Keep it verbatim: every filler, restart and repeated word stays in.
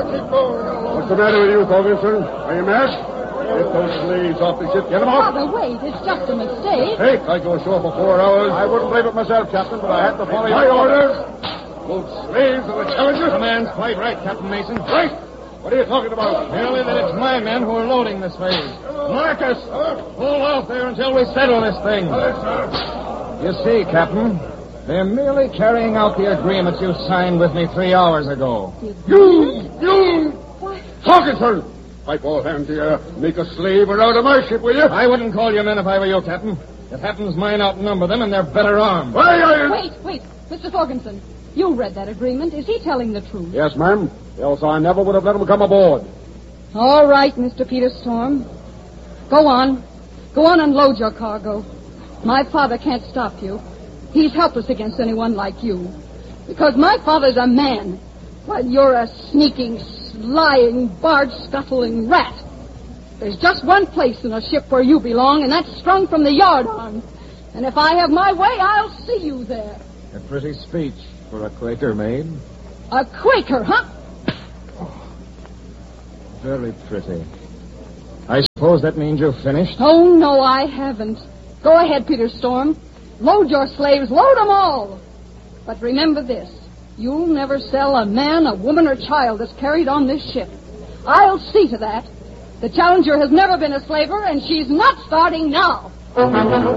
What's the matter with you, Ferguson? Are you mad? Get those slaves off the ship. Get them off. Father, wait. It's just a mistake. Hey, I go ashore for four hours. I wouldn't blame it myself, Captain, but I had to follow my orders. Those slaves are the challengers. The man's quite right, Captain Mason. Right? What are you talking about? Merely that it's my men who are loading this phase. Marcus, hold off there until we settle this thing. You see, Captain, they're merely carrying out the agreements you signed with me three hours ago. You! You! What? Ferguson! Pipe all hands here. Make a slave or out of my ship, will you? I wouldn't call you men if I were you, Captain. It happens mine outnumber them, and they're better armed. Why are you... Wait, wait. Mister Ferguson, you read that agreement. Is he telling the truth? Yes, ma'am. Else I never would have let him come aboard. All right, Mister Peter Storm. Go on. Go on and load your cargo. My father can't stop you. He's helpless against anyone like you. Because my father's a man, while you're a sneaking, lying, barge-scuttling rat. There's just one place in a ship where you belong, and that's strung from the yardarm. And if I have my way, I'll see you there. A pretty speech for a Quaker maid. A Quaker, huh? Very pretty. I suppose that means you've finished? Oh, no, I haven't. Go ahead, Peter Storm. Load your slaves. Load them all. But remember this. You'll never sell a man, a woman, or child that's carried on this ship. I'll see to that. The Challenger has never been a slaver, and she's not starting now.